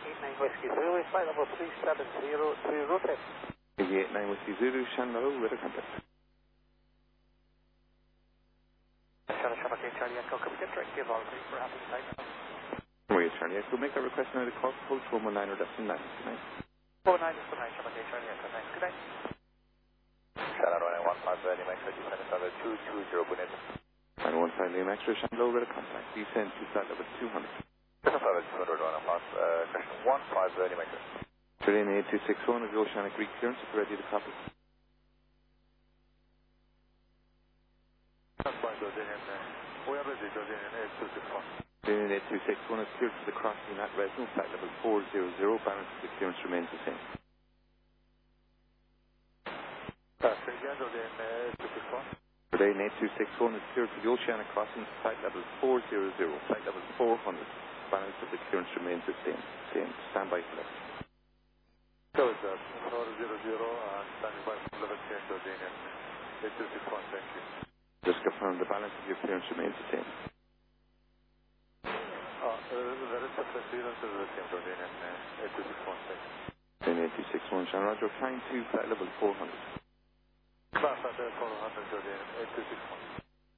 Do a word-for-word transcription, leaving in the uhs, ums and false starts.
eight nine Whiskey Zulu, flight level three seven zero to rotate. eight nine Whiskey Zulu, Shannon, weather contact. Shannon, Shannon, okay, Charlie Echo, can we get direct give all green for happy site now? Wait, Charlie Echo, make that request now to call code one one nine or decimal nine. Good night. four nine is the night, Shannon, okay, Charlie Echo, thanks. Good night. Shannon, running one five, Lima Extra, descend another two two zero, Bunit. nine one five Lima Extra, Shannon, weather contact. Descend to flight level two hundred. Descend level two hundred, one and pass, uh, question one five, Lima Extra. Terrain eight two six one of the Oceanic Greek clearance, if ready to copy. That's fine, Jordanian. We are ready, Jordanian eight two six one. Terrain eight two six one is cleared for the crossing at Resno, flight level four hundred, balance of the clearance remains the same. Uh, say again, Jordanian eight two six one. Terrain eight two six one is cleared for the Oceanic crossing, flight level four hundred, flight level four hundred, balance of the clearance remains the same. Same. Stand by for that. So it's uh, four zero zero and standing by for level ten, Jordanian eight two six one, thank you. Just confirm the balance of your clearance remains the same. Uh, uh, the rest of the clearance is the same, Jordanian uh, eight two six one, thank you. Terrain eight two six one, Sean Roger, climb to flight level four hundred. Class at four hundred, Jordanian eight two six one.